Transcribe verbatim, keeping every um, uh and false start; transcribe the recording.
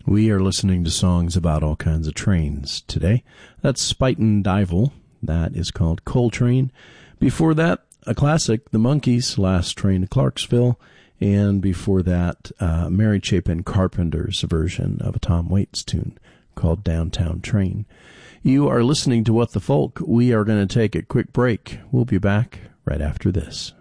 We are listening to songs about all kinds of trains today. That's Spuyten Duyvil. That is called Coltrane. Before that, a classic, The Monkees, Last Train to Clarksville. And before that, uh, Mary Chapin Carpenter's version of a Tom Waits tune called Downtown Train. You are listening to What the Folk. We are going to take a quick break. We'll be back right after this.